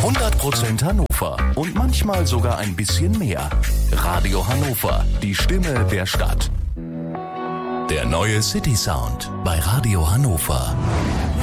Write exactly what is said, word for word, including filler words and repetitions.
hundert Prozent Hannover und manchmal sogar ein bisschen mehr. Radio Hannover, die Stimme der Stadt. Der neue City Sound bei Radio Hannover.